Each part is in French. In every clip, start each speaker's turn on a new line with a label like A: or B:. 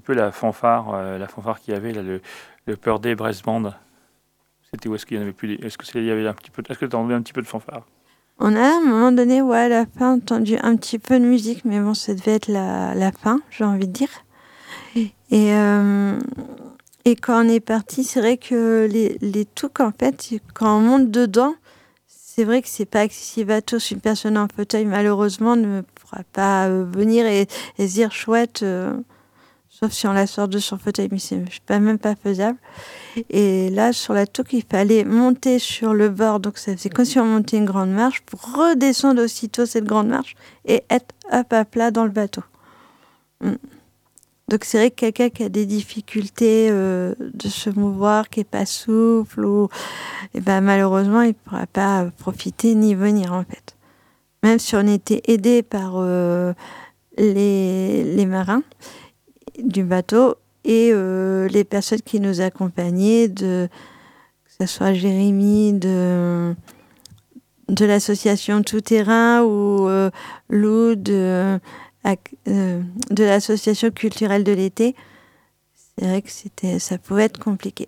A: peu la fanfare qu'il y avait, là, le Pearl Day Brass Band. C'était où est-ce qu'il y en avait plus Est-ce que il y avait un petit peu est-ce que tu as entendu un petit peu de fanfare?
B: On a à un moment donné, à la fin, entendu un petit peu de musique, mais bon, ça devait être la fin, j'ai envie de dire. Et, euh, et quand on est parti, c'est vrai que les touques, en fait, quand on monte dedans, c'est vrai que c'est pas accessible à tous. Une personne en fauteuil, malheureusement, ne pourra pas venir et se dire chouette, sauf si on la sort de son fauteuil, mais c'est pas, même pas faisable. Et là, sur la touque, il fallait monter sur le bord, donc ça faisait comme si on montait une grande marche, pour redescendre aussitôt cette grande marche et être hop à plat dans le bateau. Mm. Donc c'est vrai que quelqu'un qui a des difficultés de se mouvoir, qui n'est pas souple, et ben, malheureusement, il ne pourra pas profiter ni venir en fait. Même si on était aidé par les marins du bateau et les personnes qui nous accompagnaient, que ce soit Jérémy de l'association Tout Terrain ou Lou de l'association culturelle de l'été. C'est vrai que ça pouvait être compliqué.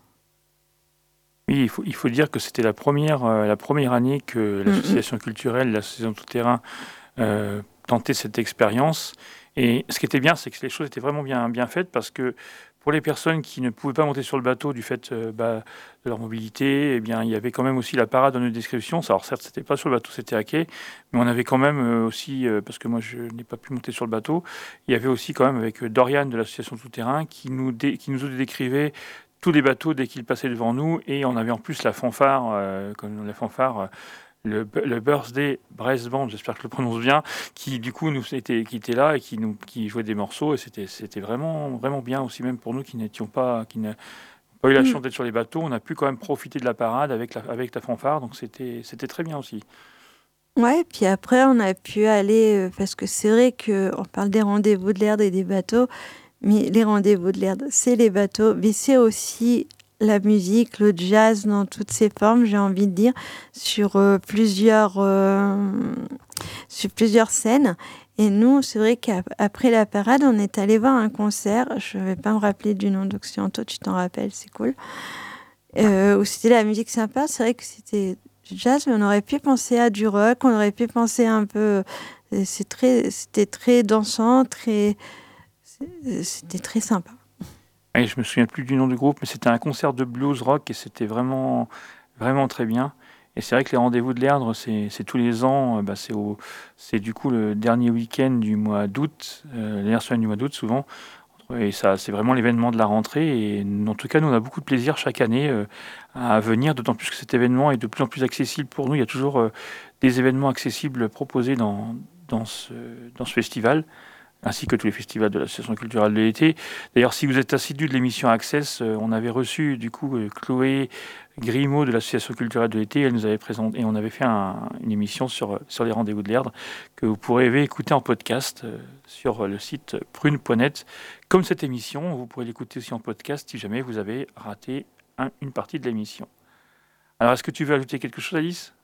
A: Oui, il faut dire que c'était la première année que l'association culturelle, l'association Tout Terrain, tentait cette expérience. Et ce qui était bien, c'est que les choses étaient vraiment bien faites parce que pour les personnes qui ne pouvaient pas monter sur le bateau du fait de leur mobilité, eh bien, il y avait quand même aussi la parade dans nos descriptions. Alors certes, c'était pas sur le bateau, c'était à quai, mais on avait quand même aussi, parce que moi je n'ai pas pu monter sur le bateau, il y avait aussi quand même avec Dorian de l'association Tout Terrain qui nous décrivait tous les bateaux dès qu'ils passaient devant nous, et on avait en plus la fanfare, le Birthday Brass Band, j'espère que je le prononce bien, qui du coup qui était là et qui jouait des morceaux, et c'était vraiment bien aussi, même pour nous qui n'avons pas eu la chance d'être sur les bateaux, on a pu quand même profiter de la parade avec la fanfare, donc c'était très bien aussi.
B: Ouais, puis après on a pu aller, parce que c'est vrai qu'on parle des rendez-vous de l'Erdre et des bateaux, mais les rendez-vous de l'Erdre, c'est les bateaux, mais c'est aussi la musique, le jazz dans toutes ses formes, j'ai envie de dire, sur plusieurs scènes. Et nous, c'est vrai qu'après la parade, on est allé voir un concert. Je ne vais pas me rappeler du nom, donc si toi tu t'en rappelles, c'est cool. Où c'était la musique sympa. C'est vrai que c'était du jazz, mais on aurait pu penser à du rock, on aurait pu penser un peu. C'était très dansant, c'était très sympa.
A: Et je me souviens plus du nom du groupe, mais c'était un concert de blues rock et c'était vraiment très bien. Et c'est vrai que les rendez-vous de l'Erdre, c'est tous les ans, c'est du coup le dernier week-end du mois d'août, la dernière semaine du mois d'août souvent. Et ça, c'est vraiment l'événement de la rentrée. Et en tout cas, nous, on a beaucoup de plaisir chaque année à venir, d'autant plus que cet événement est de plus en plus accessible pour nous. Il y a toujours des événements accessibles proposés dans ce festival, ainsi que tous les festivals de l'association culturelle de l'été. D'ailleurs, si vous êtes assidu de l'émission Access, on avait reçu du coup Chloé Grimaud de l'association culturelle de l'été. Elle nous avait présenté, et on avait fait une émission sur les rendez-vous de l'Erdre que vous pourrez écouter en podcast sur le site prune.net. Comme cette émission, vous pourrez l'écouter aussi en podcast si jamais vous avez raté une partie de l'émission. Alors, est-ce que tu veux ajouter quelque chose, Alice?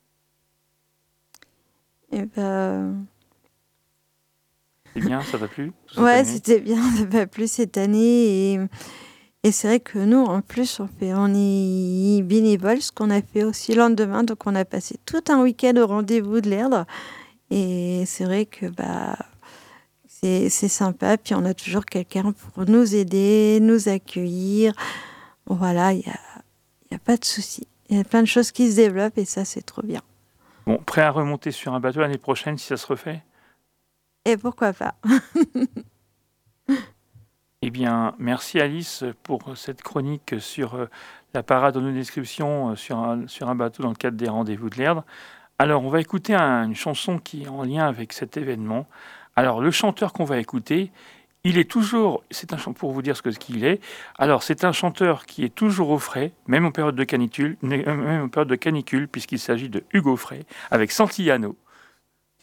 B: Et ben...
A: C'est bien, ça t'a plu?
B: Ouais, c'était bien, ça m'a plu cette année. Et c'est vrai que nous, en plus, on est bénévoles, ce qu'on a fait aussi le lendemain. Donc, on a passé tout un week-end au rendez-vous de l'Erdre. Et c'est vrai que c'est sympa. Puis, on a toujours quelqu'un pour nous aider, nous accueillir. Voilà, il y a pas de souci. Il y a plein de choses qui se développent et ça, c'est trop bien.
A: Bon, prêt à remonter sur un bateau l'année prochaine si ça se refait?
B: Et pourquoi pas?
A: Eh bien, merci Alice pour cette chronique sur la parade en nos descriptions sur un bateau dans le cadre des rendez-vous de l'Erdre. Alors, on va écouter une chanson qui est en lien avec cet événement. Alors, le chanteur qu'on va écouter, il est toujours, pour vous dire ce qu'il est. Alors, c'est un chanteur qui est toujours au frais, même en période de canicule, puisqu'il s'agit de Hugo Frey avec Santillano.